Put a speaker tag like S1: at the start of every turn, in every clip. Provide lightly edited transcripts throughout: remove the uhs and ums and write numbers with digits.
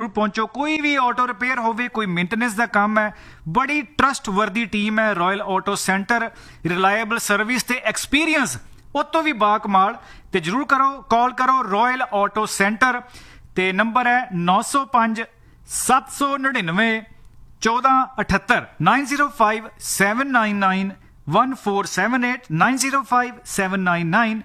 S1: ਜ਼ਰੂਰ ਪਹੁੰਚੋ। ਕੋਈ ਵੀ ਆਟੋ ਰਿਪੇਅਰ ਹੋਵੇ, ਕੋਈ ਮੇਨਟੇਨੈਂਸ ਦਾ ਕੰਮ ਹੈ, ਬੜੀ ਟਰਸਟਵਰਦੀ ਟੀਮ ਹੈ royal auto centre. Reliable service ਤੇ ਐਕਸਪੀਰੀਅੰਸ ਉਤੋਂ ਵੀ ਬਾਕਮਾਲ। ਤੇ ਜ਼ਰੂਰ ਕਾਲ ਕਰੋ ਰਾਇਲ ਆਟੋ ਸੈਂਟਰ ਤੇ ਨੰਬਰ ਹੈ 905 799 1478 905 799 1478 905 799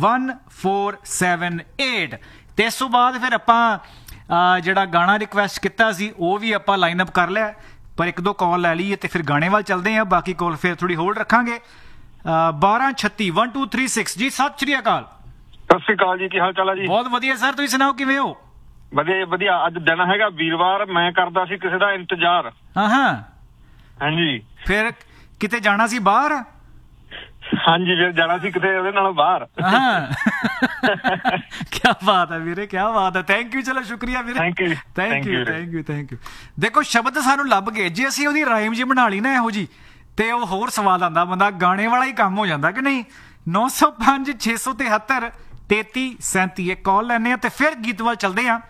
S1: 1478। ਤੇ ਇਸ ਤੋਂ ਬਾਅਦ ਫਿਰ ਆਪਾਂ ਜਿਹੜਾ ਗਾਣਾ ਰਿਕੁਐਸਟ ਕੀਤਾ ਸੀ ਉਹ ਵੀ ਆਪਾਂ ਲਾਈਨ ਅਪ ਕਰ ਲਿਆ, ਪਰ ਇੱਕ ਦੋ ਕਾਲ ਲੈ ਲਈਏ ਤੇ ਫਿਰ ਗਾਣੇ ਵੱਲ ਚੱਲਦੇ ਹਾਂ। ਬਾਕੀ ਕਾਲ ਫਿਰ ਥੋੜੀ ਹੋਲਡ ਰੱਖਾਂਗੇ। 1236 1236 ਜੀ, ਸਤਿ ਸ਼੍ਰੀ ਅਕਾਲ।
S2: ਸਤਿ ਸ਼੍ਰੀ ਅਕਾਲ ਜੀ, ਕੀ ਹਾਲ ਚਾਲ ਹੈ ਜੀ?
S1: ਬਹੁਤ ਵਧੀਆ ਸਰ, ਤੁਸੀਂ ਸੁਣਾਓ ਕਿਵੇਂ ਹੋ?
S2: ਵਧੀਆ ਵਧੀਆ। ਅੱਜ ਦਿਨ ਹੈਗਾ ਵੀਰਵਾਰ, ਮੈਂ ਕਰਦਾ ਸੀ ਕਿਸੇ ਦਾ ਇੰਤਜ਼ਾਰ।
S1: ਹਾਂ
S2: ਹਾਂਜੀ।
S1: ਫਿਰ ਕਿਤੇ ਜਾਣਾ ਸੀ ਬਾਹਰ?
S2: ਹਾਂਜੀ, ਫਿਰ ਜਾਣਾ ਸੀ ਕਿਤੇ ਉਹਦੇ ਨਾਲ ਬਾਹਰ।
S1: ਕਿਆ ਬਾਤ ਹੈ ਵੀਰੇ, ਕਿਆ ਬਾਤ ਹੈ। ਥੈਂਕ ਯੂ, ਚਲੋ ਸ਼ੁਕਰੀਆ ਵੀਰੇ। Thank you. ਦੇਖੋ ਸ਼ਬਦ ਸਾਨੂੰ ਲੱਭ ਗਏ, ਜੇ ਅਸੀਂ ਉਹਦੀ ਰਾਈਮ ਜੀ ਬਣਾ ਲਈ ਨਾ ਇਹੋ ਜੀ, ਤੇ ਉਹ ਹੋਰ ਸਵਾਦ ਆਉਂਦਾ, ਬੰਦਾ ਗਾਣੇ ਵਾਲਾ ਹੀ ਕੰਮ ਹੋ ਜਾਂਦਾ ਕਿ ਨਹੀਂ। 905 673 3337 ਇਹ ਕਾਲ ਲੈਣੇ ਆ ਤੇ ਫਿਰ ਗੀਤ ਵੱਲ ਚੱਲਦੇ ਆ।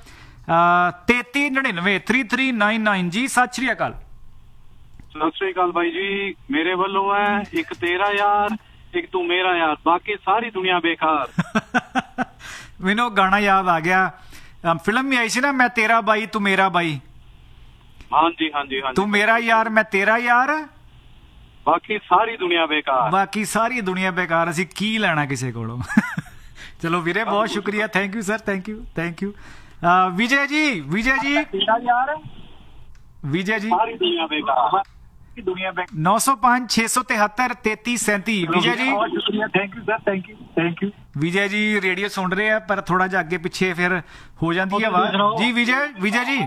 S1: 3399 3399 ਜੀ, ਸਤਿ ਸ਼੍ਰੀ ਅਕਾਲ।
S3: ਸਤਿ ਸ੍ਰੀ ਅਕਾਲ ਬਾਈ ਜੀ, ਮੇਰੇ ਵੱਲੋਂ ਹੈ ਇੱਕ ਤੇਰਾ ਯਾਰ, ਇੱਕ ਤੂੰ ਮੇਰਾ ਯਾਰ, ਬਾਕੀ ਸਾਰੀ ਦੁਨੀਆ ਬੇਕਾਰ।
S1: ਮੈਨੂੰ ਗਾਣਾ ਯਾਦ ਆ ਗਿਆ, ਫਿਲਮ ਵੀ ਆਈ ਸੀ ਨਾ, ਮੈਂ ਤੇਰਾ ਬਾਈ ਤੂੰ ਮੇਰਾ ਬਾਈ।
S3: ਹਾਂਜੀ ਹਾਂਜੀ ਹਾਂਜੀ।
S1: ਤੂੰ ਮੇਰਾ ਯਾਰ ਮੈਂ ਤੇਰਾ ਯਾਰ,
S3: ਬਾਕੀ ਸਾਰੀ ਦੁਨੀਆ ਬੇਕਾਰ।
S1: ਬਾਕੀ ਸਾਰੀ ਦੁਨੀਆ ਬੇਕਾਰ, ਅਸੀਂ ਕੀ ਲੈਣਾ ਕਿਸੇ ਕੋਲੋਂ। ਚਲੋ ਵੀਰੇ ਬਹੁਤ ਸ਼ੁਕਰੀਆ, thank you sir, thank you. Vijay ਜੀ
S3: ਤੇਰਾ ਯਾਰ,
S1: ਵਿਜੇ ਜੀ,
S3: ਸਾਰੀ ਦੁਨੀਆ ਬੇਕਾਰ।
S1: 905 673 3337 ਵਿਜੇ ਜੀ।
S3: Thank you sir, thank you.
S1: Vijay ਜੀ ਰੇਡੀਓ ਸੁਣ ਰਹੇ ਆ, ਪਰ ਥੋੜਾ ਜਿਹਾ ਅੱਗੇ ਪਿੱਛੇ ਫਿਰ ਹੋ ਜਾਂਦੀ ਹੈ ਆਵਾਜ਼ ਜੀ। ਵਿਜੇ ਜੀ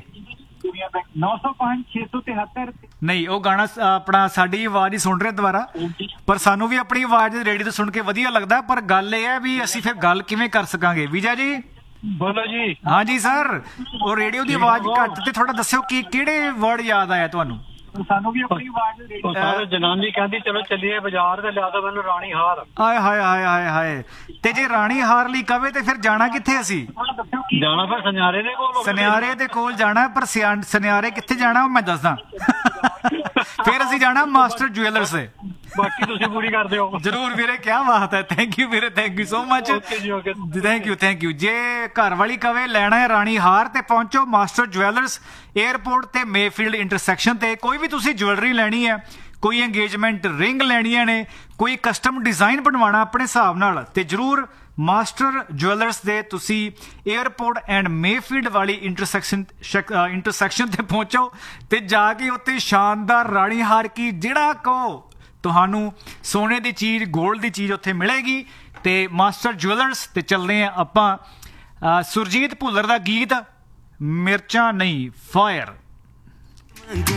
S3: 905 673
S1: ਨਹੀਂ, ਉਹ ਗਾਣਾ ਆਪਣਾ ਸਾਡੀ ਆਵਾਜ਼ ਹੀ ਸੁਣ ਰਹੇ ਦੁਬਾਰਾ, ਪਰ ਸਾਨੂੰ ਵੀ ਆਪਣੀ ਆਵਾਜ਼ ਰੇਡੀਓ ਤੋਂ ਸੁਣ ਕੇ ਵਧੀਆ ਲੱਗਦਾ। ਪਰ ਗੱਲ ਇਹ ਹੈ ਵੀ ਅਸੀਂ ਫਿਰ ਗੱਲ ਕਿਵੇਂ ਕਰ ਸਕਾਂਗੇ। ਵਿਜੇ ਜੀ
S3: ਬੋਲੋ ਜੀ।
S1: ਹਾਂਜੀ ਸਰ, ਉਹ ਰੇਡੀਓ ਦੀ ਆਵਾਜ਼ ਘੱਟ ਤੇ ਥੋੜਾ ਦੱਸਿਓ ਕਿ ਕਿਹੜੇ ਵਰਡ ਯਾਦ ਆਇਆ ਤੁਹਾਨੂੰ?
S3: ਸਾਨੂੰ ਵੀ ਆਪਣੀ ਆਵਾਜ਼। ਜਨਾਨੀ ਕਹਿੰਦੀ ਚਲੋ ਚੱਲੀਏ ਬਾਜ਼ਾਰ ਤੇ ਲਿਆ ਦੋ ਮੈਨੂੰ ਰਾਣੀ ਹਾਰ।
S1: ਹਾਏ ਹਾਏ ਹਾਏ ਹਾਏ ਹਾਏ। ਤੇ ਜੇ ਰਾਣੀ ਹਾਰ ਲਈ ਕਵੇ ਤੇ ਫਿਰ ਜਾਣਾ ਕਿੱਥੇ ਅਸੀਂ?
S3: ਜਾਣਾ ਫਿਰ ਸੁਨਿਆਰੇ ਦੇ ਕੋਲ।
S1: ਸੁਨਿਆਰੇ ਦੇ ਕੋਲ ਜਾਣਾ, ਪਰ ਸੁਨਿਆਰੇ ਕਿੱਥੇ ਜਾਣਾ ਉਹ ਮੈਂ ਦੱਸਦਾ। ਫਿਰ ਅਸੀਂ ਜਾਣਾ ਮਾਸਟਰ ਜੁਐਲਰਸ ਦੇ।
S3: ਬਾਕੀ ਤੁਸੀਂ ਪੂਰੀ ਕਰ ਦਿਓ।
S1: ਜ਼ਰੂਰ ਵੀਰੇ, ਕਿਆ ਬਾਤ ਹੈ। ਥੈਂਕ ਯੂ ਵੀਰੇ, thank you so much. Thank you. ਜੇ ਘਰ ਵਾਲੀ ਕਵੇ ਲੈਣਾ ਹੈ ਰਾਣੀ ਹਾਰ ਤੇ ਪਹੁੰਚੋ ਮਾਸਟਰ ਜੁਐਲਰਸ, 에ਅਰਪੋਰਟ ਤੇ ਮੇਫੀਲਡ ਇੰਟਰਸੈਕਸ਼ਨ ਤੇ। ਕੋਈ ਵੀ ਤੁਸੀਂ ਜੁਐਲਰੀ ਲੈਣੀ ਹੈ, ਕੋਈ ਇੰਗੇਜਮੈਂਟ ਰਿੰਗ ਲੈਣੀਆਂ ਨੇ, ਕੋਈ ਕਸਟਮ ਡਿਜ਼ਾਈਨ ਬਣਵਾਉਣਾ ਆਪਣੇ ਹਿਸਾਬ ਨਾਲ, ਤੇ ਜ਼ਰੂਰ ਮਾਸਟਰ ਜੁਐਲਰਸ ਦੇ ਤੁਸੀਂ 에ਅਰਪੋਰਟ ਐਂਡ ਮੇਫੀਲਡ ਵਾਲੀ ਇੰਟਰਸੈਕਸ਼ਨ ਤੇ ਪਹੁੰਚੋ ਤੇ ਜਾ ਕੇ ਉੱਤੇ ਸ਼ਾਨਦਾਰ ਰਾਣੀ ਹਾਰ ਕੀ ਜਿਹੜਾ ਕਹੋ ਤੁਹਾਨੂੰ ਸੋਨੇ ਦੀ ਚੀਜ਼, ਗੋਲਡ ਦੀ ਚੀਜ਼ ਉੱਥੇ ਮਿਲੇਗੀ। ਤੇ ਮਾਸਟਰ ਜੁਐਲਰਸ ਤੇ ਚੱਲਦੇ ਆ ਆਪਾਂ ਸੁਰਜੀਤ ਭੁੱਲਰ ਦਾ ਗੀਤ ਮਿਰਚਾਂ ਨਹੀਂ ਫਾਇਰ।